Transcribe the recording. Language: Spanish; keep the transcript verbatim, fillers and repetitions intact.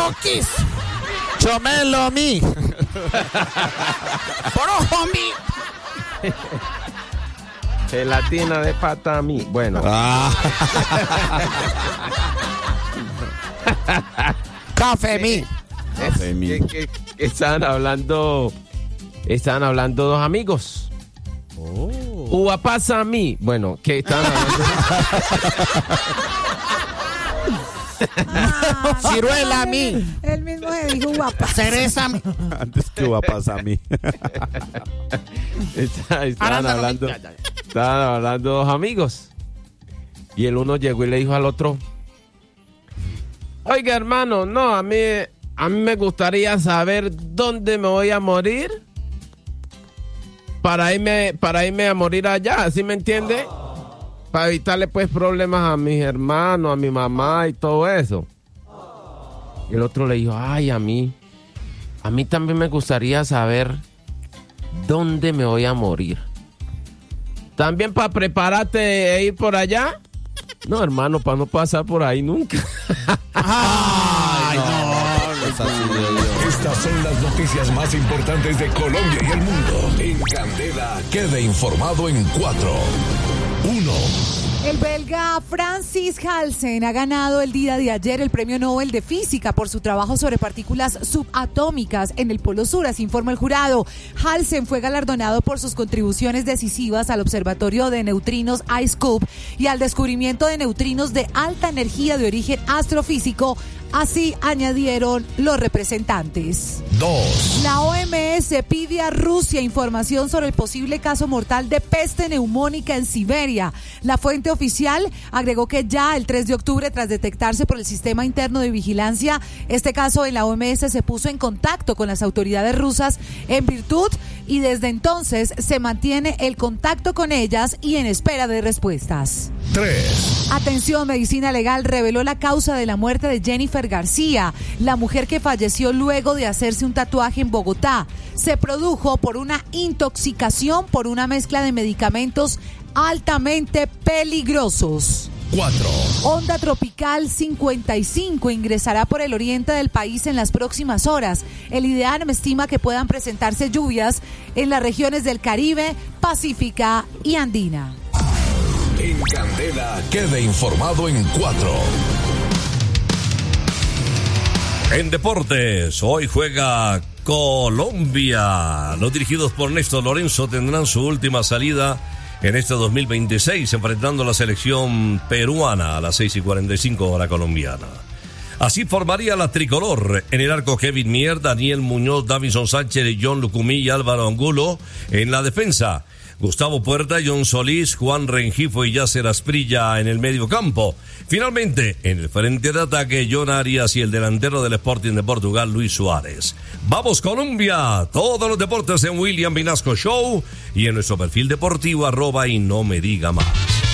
Chokis. Chomelo mi. Porojo mi. Gelatina de pata mi. Bueno. Ah. Café mi. Es, mi. que, que, que estaban hablando, estaban hablando dos amigos. Oh. Uva pasa a mí. Bueno, que estaban hablando. Ciruela a mí. Él mismo se dijo guapa. Cereza a mí. Antes que uva pasa a mí. Está- Estaban Arándano, hablando, ya, ya, ya. estaban hablando dos amigos. Y el uno llegó y le dijo al otro: oiga, hermano, no, a mí, a mí me gustaría saber dónde me voy a morir para irme, para irme a morir allá, ¿sí me entiende? Para evitarle pues problemas a mis hermanos, a mi mamá y todo eso. Y el otro le dijo: ay, a mí, a mí también me gustaría saber dónde me voy a morir. ¿También para prepararte e ir por allá? No, hermano, para no pasar por ahí nunca. Ay, no. Es así de Dios. Estas son las noticias más importantes de Colombia y el mundo. En Candela, quede informado en cuatro. uno. El belga Francis Halsen ha ganado el día de ayer el Premio Nobel de Física por su trabajo sobre partículas subatómicas en el Polo Sur, así informa el jurado. Halsen fue galardonado por sus contribuciones decisivas al Observatorio de Neutrinos IceCube y al descubrimiento de neutrinos de alta energía de origen astrofísico. Así añadieron los representantes. dos. La O M S pide a Rusia información sobre el posible caso mortal de peste neumónica en Siberia. La fuente oficial agregó que ya el tres de octubre, tras detectarse por el sistema interno de vigilancia, este caso en la O M S se puso en contacto con las autoridades rusas en virtud y desde entonces se mantiene el contacto con ellas y en espera de respuestas. tres. Atención, Medicina Legal reveló la causa de la muerte de Jennifer García, la mujer que falleció luego de hacerse un tatuaje en Bogotá. Se produjo por una intoxicación por una mezcla de medicamentos altamente peligrosos. cuatro. Onda tropical cincuenta y cinco ingresará por el oriente del país en las próximas horas. El IDEAM estima que puedan presentarse lluvias en las regiones del Caribe, Pacífica y Andina. En Candela, quede informado en cuatro. En deportes, hoy juega Colombia. Los dirigidos por Néstor Lorenzo tendrán su última salida en este dos mil veintiséis, enfrentando a la selección peruana a las seis y cuarenta y cinco hora colombiana. Así formaría la tricolor: en el arco Kevin Mier, Daniel Muñoz, Davison Sánchez, John Lucumí y Álvaro Angulo. En la defensa, Gustavo Puerta, John Solís, Juan Rengifo y Yasser Asprilla en el medio campo. Finalmente, en el frente de ataque, John Arias y el delantero del Sporting de Portugal, Luis Suárez. ¡Vamos Colombia! Todos los deportes en William Vinasco Show y en nuestro perfil deportivo arroba y no me diga más.